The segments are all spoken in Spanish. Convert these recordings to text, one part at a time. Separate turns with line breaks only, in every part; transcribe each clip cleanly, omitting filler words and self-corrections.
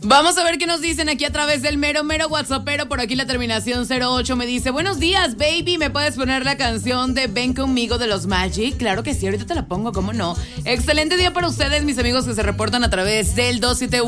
Vamos a ver qué nos dicen aquí a través del mero WhatsAppero. Por aquí la terminación 08 me dice: buenos días, baby, ¿me puedes poner la canción de Ven Conmigo de los Magic? Claro que sí, ahorita te la pongo, ¿cómo no? Excelente día para ustedes, mis amigos que se reportan a través del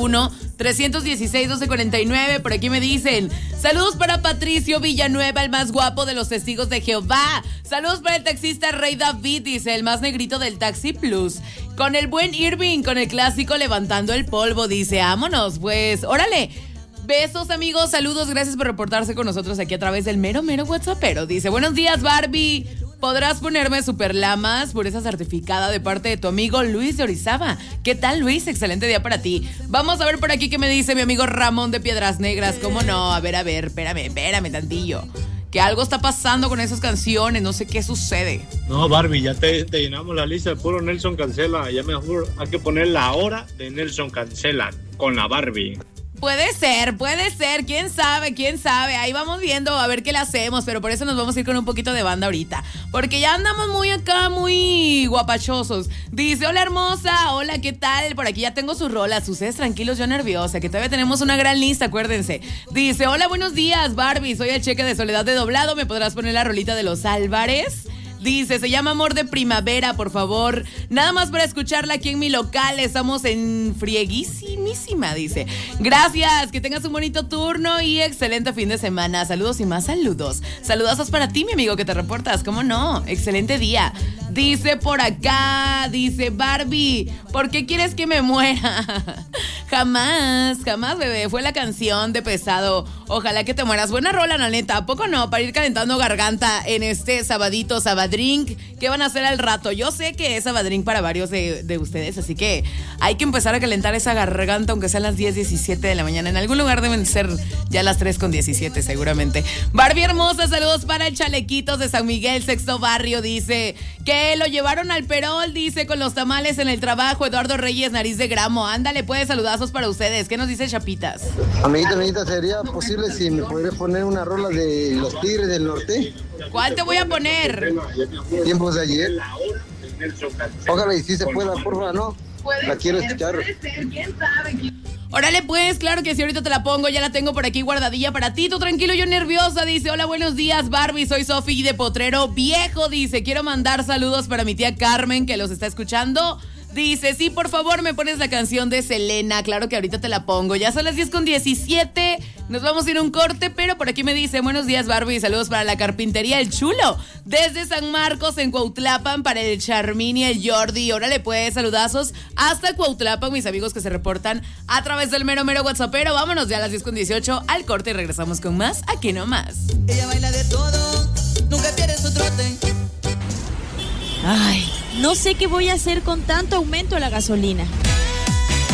271-316-1249. Por aquí me dicen: saludos para Patricio Villanueva, el más guapo de los testigos de Jehová. Saludos para el taxista Rey David, dice, el más negrito del Taxi Plus. Con el buen Irving, con el clásico Levantando el Polvo, dice, vámonos, pues, órale. Besos, amigos, saludos, gracias por reportarse con nosotros aquí a través del mero WhatsAppero. Dice, buenos días, Barbie. ¿Podrás ponerme Super Lamas por esa certificada de parte de tu amigo Luis de Orizaba? ¿Qué tal, Luis? Excelente día para ti. Vamos a ver por aquí qué me dice mi amigo Ramón de Piedras Negras. ¿Cómo no? A ver, espérame tantillo. Que algo está pasando con esas canciones, no sé qué sucede.
No, Barbie, ya te llenamos la lista de puro Nelson Cancela. Ya mejor hay que poner la hora de Nelson Cancela con la Barbie.
Puede ser, quién sabe, ahí vamos viendo a ver qué le hacemos, pero por eso nos vamos a ir con un poquito de banda ahorita, porque ya andamos muy guapachosos. Dice, hola hermosa, hola, ¿qué tal? Por aquí ya tengo sus rolas, ustedes tranquilos, yo nerviosa, que todavía tenemos una gran lista, acuérdense. Dice, hola, buenos días, Barbie, soy el Cheque de Soledad de Doblado, ¿me podrás poner la rolita de los Álvarez? Dice, se llama Amor de Primavera, por favor. Nada más para escucharla aquí en mi local. Estamos en frieguísimísima, dice. Gracias, que tengas un bonito turno y excelente fin de semana. Saludos y más saludos. Saludazos para ti, mi amigo, que te reportas. ¿Cómo no? Excelente día. Dice por acá, dice Barbie, ¿por qué quieres que me muera? Jamás, bebé. Fue la canción de Pesado. Ojalá que te mueras. Buena rola, la neta. ¿A poco no? Para ir calentando garganta en este sabadrink. ¿Qué van a hacer al rato? Yo sé que es sabadrink para varios de ustedes, así que hay que empezar a calentar esa garganta, aunque sean las 10:17 de la mañana. En algún lugar deben ser ya las 3:17, seguramente. Barbie hermosa, saludos para el Chalequitos de San Miguel, sexto barrio. Dice que lo llevaron al Perol, dice, con los tamales en el trabajo. Eduardo Reyes, nariz de gramo. Ándale, pues, saludazos para ustedes. ¿Qué nos dice Chapitas?
Amiguita, ¿sería posible si me podría poner una rola de los Tigres del Norte?
¿Cuál te voy a poner?
Tiempos de ayer. Ojalá y si se pueda, porfa, ¿no? La quiero escuchar.
Órale, pues, claro que sí, ahorita te la pongo, ya la tengo por aquí guardadilla para ti. Tú tranquilo, yo nerviosa, dice, hola, buenos días, Barbie, soy Sofi de Potrero Viejo, dice, quiero mandar saludos para mi tía Carmen, que los está escuchando. Dice, sí, por favor, me pones la canción de Selena. Claro que ahorita te la pongo. Ya son las 10:17. Nos vamos a ir a un corte, pero por aquí me dice, buenos días, Barbie. Saludos para la carpintería El Chulo. Desde San Marcos, en Cuautlapan, para el Charmín y el Jordi. Órale, pues, saludazos hasta Cuautlapan, mis amigos que se reportan a través del mero WhatsAppero. Vámonos ya a las 10:18 al corte y regresamos con más Aquí Nomás.
Ella baila de todo, nunca pierde su trote.
Ay, no sé qué voy a hacer con tanto aumento de la gasolina.